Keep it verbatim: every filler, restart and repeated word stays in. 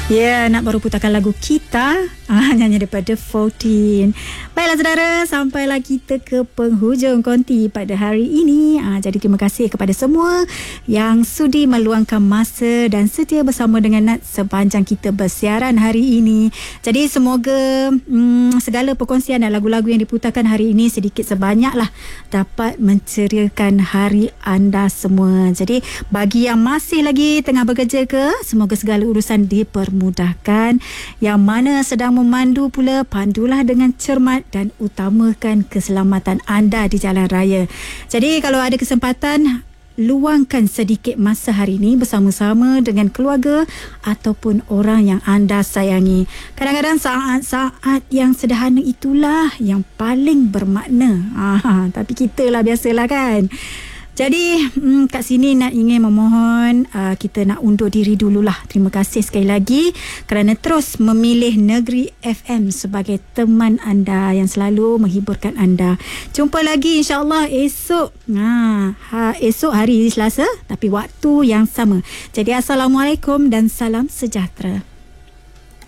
Ya, nak baru putarkan lagu Kita, ah, nyanyi daripada empat belas. Baiklah saudara, sampailah kita ke penghujung konti pada hari ini. Ah, jadi terima kasih kepada semua yang sudi meluangkan masa dan setia bersama dengan Nat sepanjang kita bersiaran hari ini. Jadi semoga hmm, segala perkongsian dan lagu-lagu yang diputarkan hari ini sedikit sebanyaklah dapat menceriakan hari anda semua. Jadi bagi yang masih lagi tengah bekerja ke, semoga segala urusan dipermudahkan. Mudahkan. Yang mana sedang memandu pula, pandulah dengan cermat dan utamakan keselamatan anda di jalan raya. Jadi kalau ada kesempatan, luangkan sedikit masa hari ini bersama-sama dengan keluarga ataupun orang yang anda sayangi. Kadang-kadang saat-saat yang sederhana itulah yang paling bermakna. Ah, tapi kita lah biasalah kan. Jadi hmm, kat sini nak ingin memohon uh, kita nak undur diri dululah. Terima kasih sekali lagi kerana terus memilih Negeri F M sebagai teman anda yang selalu menghiburkan anda. Jumpa lagi insya-Allah esok. Ha, ha, esok hari Selasa tapi waktu yang sama. Jadi assalamualaikum dan salam sejahtera.